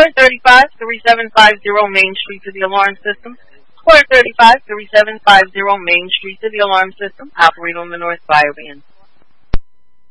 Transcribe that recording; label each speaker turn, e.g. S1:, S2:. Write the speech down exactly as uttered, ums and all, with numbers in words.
S1: Square thirty-five, three seven five zero Main Street to the alarm system. Square thirty-five, three seven five zero Main Street to the alarm system. Operate on the North Fire Band.